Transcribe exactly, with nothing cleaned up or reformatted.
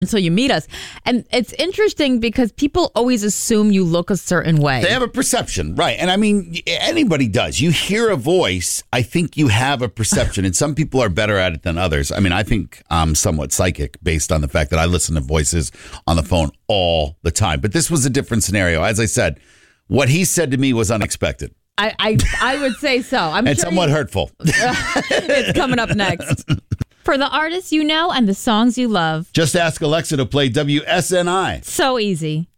until you meet us. And it's interesting because people always assume you look a certain way. They have a perception, right? And I mean, anybody does. You hear a voice, I think you have a perception, and some people are better at it than others. I mean, I think I'm somewhat psychic based on the fact that I listen to voices on the phone all the time. But this was a different scenario. As I said, what he said to me was unexpected. I I, I would say so. I'm and sure somewhat you, hurtful. It's coming up next. For the artists you know and the songs you love. Just ask Alexa to play W S N I. So easy.